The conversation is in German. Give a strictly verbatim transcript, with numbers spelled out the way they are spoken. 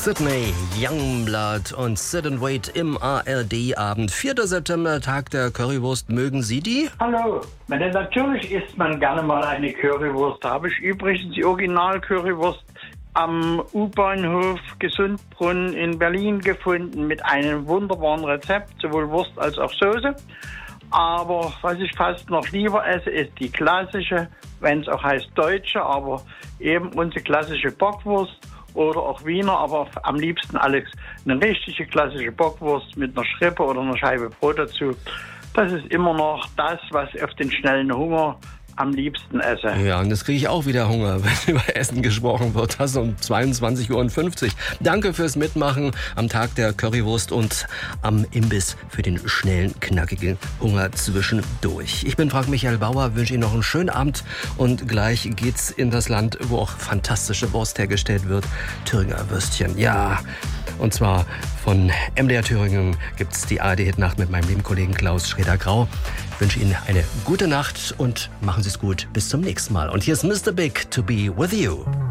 Sydney, Youngblood und Sit and Wait im A R D-Abend. vierter September, Tag der Currywurst. Mögen Sie die? Hallo, meine, natürlich isst man gerne mal eine Currywurst. Da habe ich übrigens die Original-Currywurst am U-Bahnhof Gesundbrunnen in Berlin gefunden mit einem wunderbaren Rezept, sowohl Wurst als auch Soße. Aber was ich fast noch lieber esse, ist die klassische, wenn es auch heißt deutsche, aber eben unsere klassische Bockwurst oder auch Wiener, aber am liebsten alles eine richtige klassische Bockwurst mit einer Schrippe oder einer Scheibe Brot dazu. Das ist immer noch das, was auf den schnellen Hunger am liebsten esse. Ja, und jetzt kriege ich auch wieder Hunger, wenn über Essen gesprochen wird. Das um zweiundzwanzig Uhr fünfzig. Danke fürs Mitmachen am Tag der Currywurst und am Imbiss für den schnellen, knackigen Hunger zwischendurch. Ich bin Frank Michael Bauer, wünsche Ihnen noch einen schönen Abend und gleich geht's in das Land, wo auch fantastische Wurst hergestellt wird. Thüringer Würstchen, ja. Und zwar von M D R Thüringen gibt's die A R D-Hitnacht mit meinem lieben Kollegen Klaus Schreder-Grau. Ich wünsche Ihnen eine gute Nacht und machen Sie es gut. Bis zum nächsten Mal. Und hier ist Mister Big, To Be With You.